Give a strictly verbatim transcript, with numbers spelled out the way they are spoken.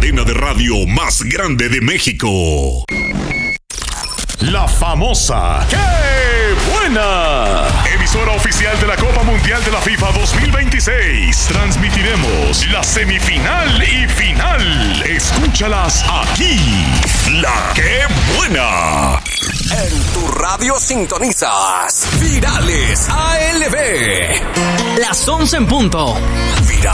cadena de radio más grande de México. La famosa ¡Qué buena! Emisora oficial de la Copa Mundial de la FIFA dos mil veintiséis. Transmitiremos la semifinal y final. Escúchalas aquí. La ¡Qué buena! En tu radio sintonizas Virales A L B. Las once en punto.